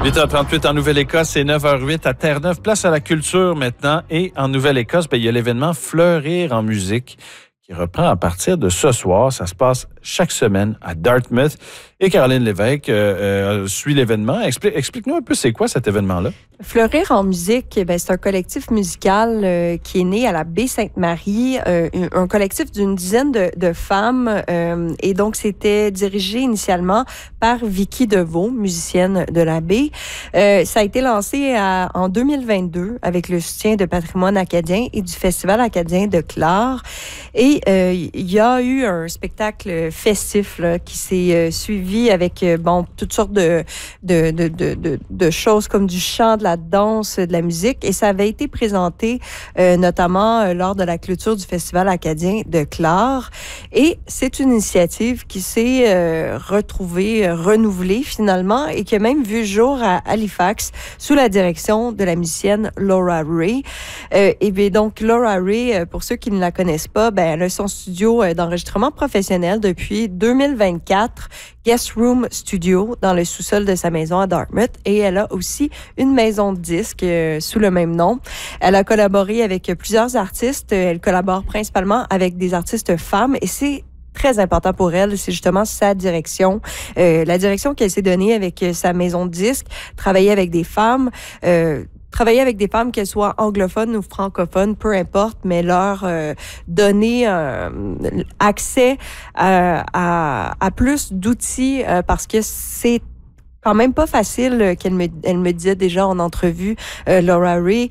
8h38 en Nouvelle-Écosse et 9h08 à Terre-Neuve. Place à la culture maintenant. Et en Nouvelle-Écosse, il y a l'événement Fleurir en musique qui reprend à partir de ce soir. Ça se passe chaque semaine à Dartmouth. Et Caroline Lévesque suit l'événement. Explique-nous un peu c'est quoi cet événement-là? Fleurir en musique, c'est un collectif musical qui est né à la baie Sainte-Marie, un collectif d'une dizaine de femmes. Et donc, c'était dirigé initialement par Vicky Deveau, musicienne de la baie. Ça a été lancé en 2022 avec le soutien de Patrimoine acadien et du Festival acadien de Clare. Et il y a eu un spectacle festif là, qui s'est suivi avec toutes sortes de choses comme du chant, de la danse, de la musique. Et ça avait été présenté notamment lors de la clôture du Festival acadien de Clare. Et c'est une initiative qui s'est renouvelée finalement et qui a même vu jour à Halifax sous la direction de la musicienne Laura Ray. Et bien donc, Laura Ray, pour ceux qui ne la connaissent pas, elle a son studio d'enregistrement professionnel depuis 2024, Guest Room Studio, dans le sous-sol de sa maison à Dartmouth. Et elle a aussi une maison de disques sous le même nom. Elle a collaboré avec plusieurs artistes. Elle collabore principalement avec des artistes femmes et c'est très important pour elle, c'est justement sa direction. La direction qu'elle s'est donnée avec sa maison de disques, travailler avec des femmes, qu'elles soient anglophones ou francophones, peu importe, mais leur donner accès à plus d'outils parce que c'est quand même pas facile, elle me disait déjà en entrevue, Laura Ray,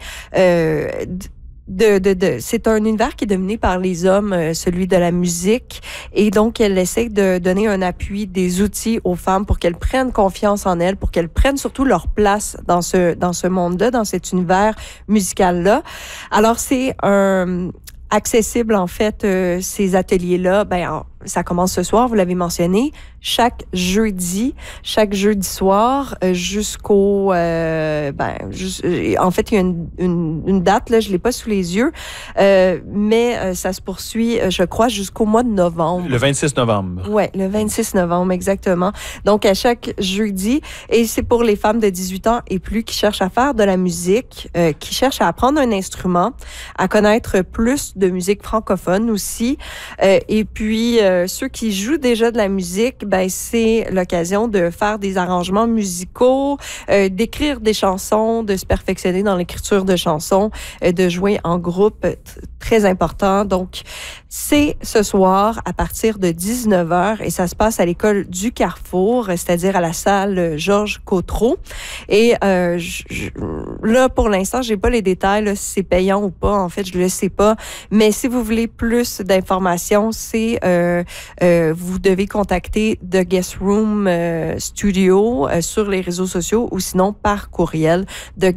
c'est un univers qui est dominé par les hommes, celui de la musique, et donc elle essaie de donner un appui, des outils aux femmes pour qu'elles prennent confiance en elles, pour qu'elles prennent surtout leur place dans ce monde-là, dans cet univers musical-là. Alors c'est accessible en fait ces ateliers-là. Ça commence ce soir, vous l'avez mentionné, chaque jeudi soir jusqu'au... en fait, il y a une date, là, je l'ai pas sous les yeux, mais ça se poursuit, je crois, jusqu'au mois de novembre. Le 26 novembre. Oui, le 26 novembre, exactement. Donc, à chaque jeudi, et c'est pour les femmes de 18 ans et plus qui cherchent à faire de la musique, qui cherchent à apprendre un instrument, à connaître plus de musique francophone aussi, et puis... ceux qui jouent déjà de la musique, c'est l'occasion de faire des arrangements musicaux, d'écrire des chansons, de se perfectionner dans l'écriture de chansons, de jouer en groupe, très important. Donc, c'est ce soir à partir de 19h et ça se passe à l'école du Carrefour, c'est-à-dire à la salle Georges Cotreau. Et là, pour l'instant, j'ai pas les détails, là, si c'est payant ou pas. En fait, je le sais pas. Mais si vous voulez plus d'informations, c'est vous devez contacter The Guest Room Studio sur les réseaux sociaux ou sinon par courriel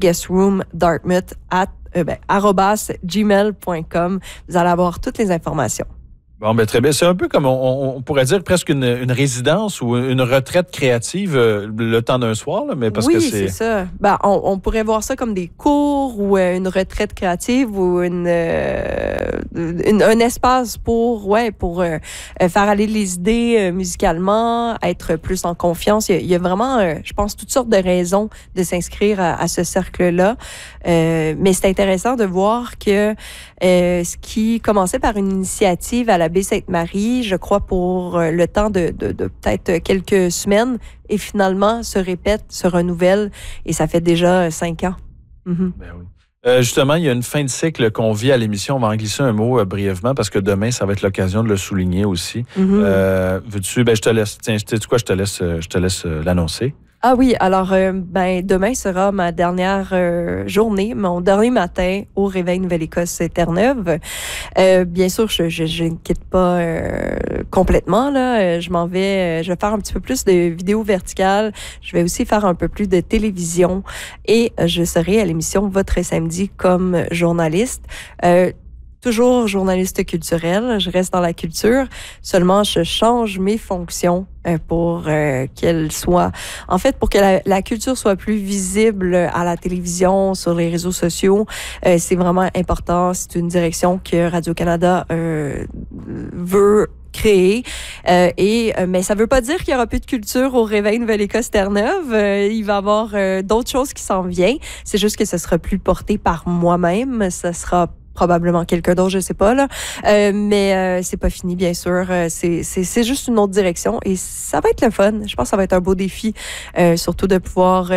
theguestroomdartmouth@gmail.com. Vous allez avoir toutes les informations. Bon, très bien. C'est un peu comme, on pourrait dire, presque une résidence ou une retraite créative le temps d'un soir, là, mais parce oui, que c'est ça. On pourrait voir ça comme des cours ou une retraite créative ou un espace pour faire aller les idées musicalement, être plus en confiance. Il y a vraiment, je pense, toutes sortes de raisons de s'inscrire à ce cercle-là. Mais c'est intéressant de voir que ce qui commençait par une initiative à la baie Sainte-Marie, je crois pour le temps de peut-être quelques semaines, et finalement se répète, se renouvelle, et ça fait déjà 5 ans. Mm-hmm. Ben oui. Justement, il y a une fin de cycle qu'on vit à l'émission. On va en glisser un mot brièvement parce que demain, ça va être l'occasion de le souligner aussi. Mm-hmm. Veux-tu? Je te laisse. Tiens, sais-tu quoi? Je te laisse l'annoncer. Ah oui, alors demain sera ma dernière journée, mon dernier matin au Réveil Nouvelle-Écosse Terre-Neuve. Bien sûr, je ne quitte pas complètement là. Je vais faire un petit peu plus de vidéos verticales. Je vais aussi faire un peu plus de télévision et je serai à l'émission Votre Samedi comme journaliste. Toujours journaliste culturelle, je reste dans la culture, seulement je change mes fonctions pour qu'elle soit, en fait, pour que la culture soit plus visible à la télévision, sur les réseaux sociaux. C'est vraiment important. C'est une direction que Radio-Canada veut créé. Mais ça veut pas dire qu'il y aura plus de culture au Réveil Nouvelle-Écosse Terre-Neuve. Il va y avoir d'autres choses qui s'en viennent. C'est juste que ce sera plus porté par moi-même. Ça sera probablement quelqu'un d'autre, je sais pas là. Mais c'est pas fini, bien sûr. C'est juste une autre direction et ça va être le fun. Je pense que ça va être un beau défi, surtout de pouvoir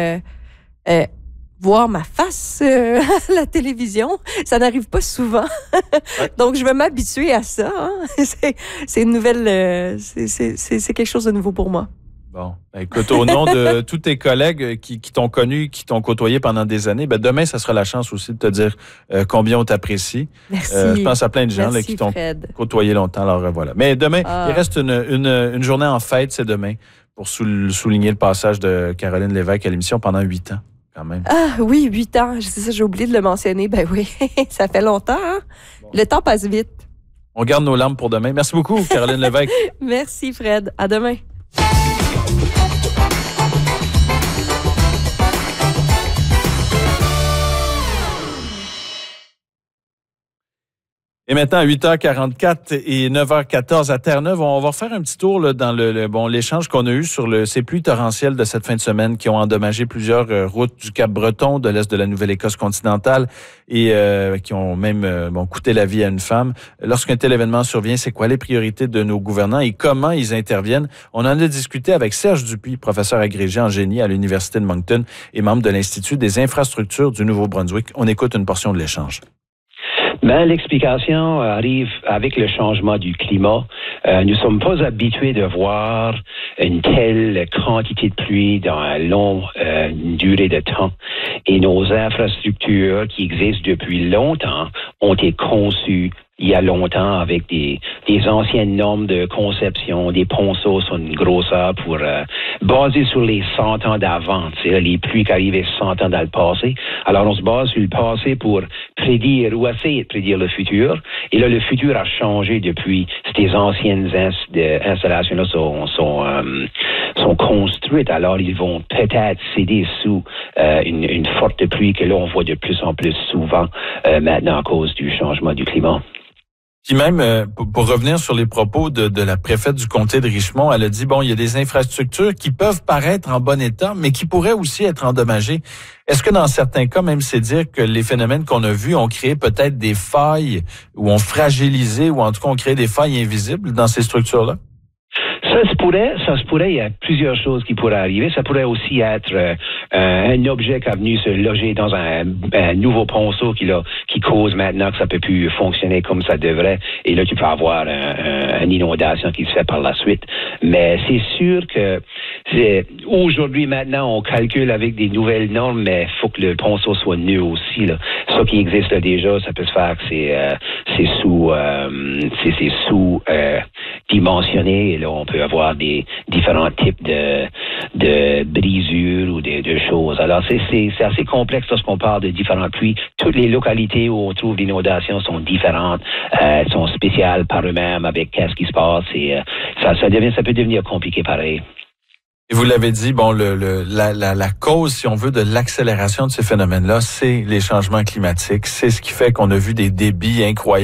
voir ma face à la télévision. Ça n'arrive pas souvent. Donc, je vais m'habituer à ça. Hein. C'est une nouvelle... c'est quelque chose de nouveau pour moi. Bon, écoute, au nom de tous tes collègues qui t'ont connu, qui t'ont côtoyé pendant des années, demain, ça sera la chance aussi de te dire combien on t'apprécie. Merci. Je pense à plein de gens qui t'ont côtoyé longtemps. Alors voilà. Mais demain, il reste une journée en fête, c'est demain, pour souligner le passage de Caroline Lévesque à l'émission pendant 8 ans. Quand même. Ah oui, 8 ans. C'est ça, j'ai oublié de le mentionner. Ben oui, ça fait longtemps. Hein? Bon. Le temps passe vite. On garde nos larmes pour demain. Merci beaucoup, Caroline Lévesque. Merci, Fred. À demain. Et maintenant, à 8h44 et 9h14 à Terre-Neuve, on va faire un petit tour là, dans l'échange qu'on a eu sur ces pluies torrentielles de cette fin de semaine qui ont endommagé plusieurs routes du Cap-Breton, de l'est de la Nouvelle-Écosse continentale et qui ont même coûté la vie à une femme. Lorsqu'un tel événement survient, c'est quoi les priorités de nos gouvernants et comment ils interviennent? On en a discuté avec Serge Dupuis, professeur agrégé en génie à l'Université de Moncton et membre de l'Institut des infrastructures du Nouveau-Brunswick. On écoute une portion de l'échange. L'explication arrive avec le changement du climat. Nous ne sommes pas habitués de voir une telle quantité de pluie dans une longue durée de temps. Et nos infrastructures qui existent depuis longtemps ont été conçues il y a longtemps avec des anciennes normes de conception, des ponceaux sur une grosseur pour baser sur les 100 ans d'avant, les pluies qui arrivaient 100 ans dans le passé. Alors on se base sur le passé pour prédire ou essayer de prédire le futur. Et là, le futur a changé depuis ces anciennes installations-là sont construites. Alors ils vont peut-être céder sous une forte pluie que là on voit de plus en plus souvent maintenant à cause du changement du climat. Puis même, pour revenir sur les propos de la préfète du comté de Richmond, elle a dit, il y a des infrastructures qui peuvent paraître en bon état, mais qui pourraient aussi être endommagées. Est-ce que dans certains cas, même c'est dire que les phénomènes qu'on a vus ont créé peut-être des failles ou ont fragilisé ou en tout cas ont créé des failles invisibles dans ces structures-là? Ça se pourrait, il y a plusieurs choses qui pourraient arriver. Ça pourrait aussi être un objet qui a venu se loger dans un nouveau ponceau qui cause maintenant que ça peut plus fonctionner comme ça devrait. Et là, tu peux avoir une inondation qui se fait par la suite. Mais c'est sûr que aujourd'hui, maintenant, on calcule avec des nouvelles normes, mais il faut que le ponceau soit nu aussi. Là. Ce qui existe là déjà, ça peut se faire que c'est sous dimensionné. Et là, on peut avoir des différents types de brisures ou de choses. Alors, c'est assez complexe lorsqu'on parle de différentes pluies. Toutes les localités où on trouve l'inondation sont différentes, sont spéciales par eux-mêmes avec qu'est-ce qui se passe. Et ça peut devenir compliqué pareil. Et vous l'avez dit, la cause, si on veut, de l'accélération de ces phénomènes-là, c'est les changements climatiques. C'est ce qui fait qu'on a vu des débits incroyables.